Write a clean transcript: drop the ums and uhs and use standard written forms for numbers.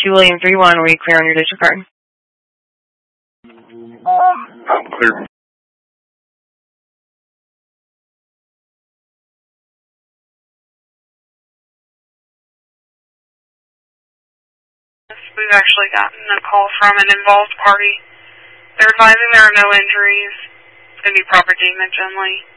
2 William 31, were you clear on your digital card? I'm clear. We've actually gotten a call from an involved party. They're advising there are no injuries. It's going to be proper damage only.